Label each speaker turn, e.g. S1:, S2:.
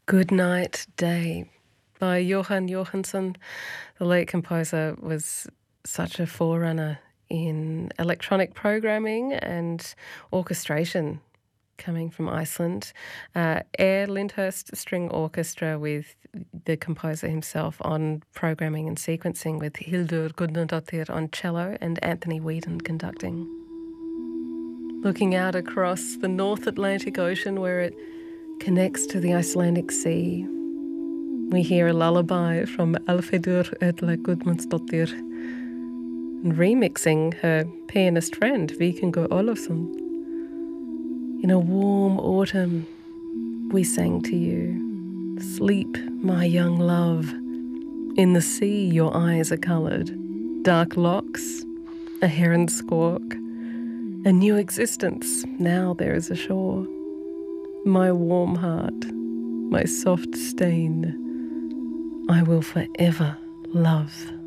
S1: Good Night Day by Johan Johansson. The late composer was such a forerunner in electronic programming and orchestration coming from Iceland. Air Lyndhurst String Orchestra with the composer himself on programming and sequencing, with Hildur Gudnadottir on cello and Anthony Whedon conducting. Looking out across the North Atlantic Ocean where it connects to the Icelandic Sea, we hear a lullaby from Alfeður Erla Gudmundsdottir, and remixing her pianist friend Víkingur Ólafsson. In a warm autumn, we sang to you, "Sleep, my young love. In the sea your eyes are coloured. Dark locks, a heron squawk, a new existence now there is ashore. My warm heart, my soft stain, I will forever love."